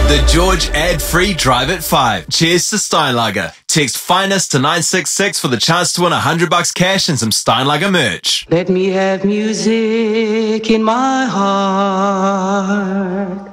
The George ad-free Drive at 5. Cheers to Steinlager. Text Finest to 966 for the chance to win $100 cash and some Steinlager merch. Let me have music in my heart.